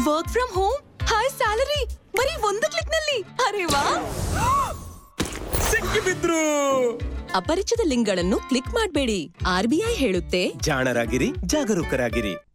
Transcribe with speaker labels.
Speaker 1: Work from home, high salary, ಬರೀ ಒಂದು click ನಲ್ಲಿ. ಅರೆ ವಾ,
Speaker 2: ಸಿಕ್ಕಿಬಿದ್ರು.
Speaker 1: ಅಪರಿಚಿತ ಲಿಂಕ್ಗಳನ್ನು ಕ್ಲಿಕ್ ಮಾಡಬೇಡಿ. RBI ಹೇಳುತ್ತೆ,
Speaker 2: ಜಾಣರಾಗಿರಿ, ಜಾಗರೂಕರಾಗಿರಿ.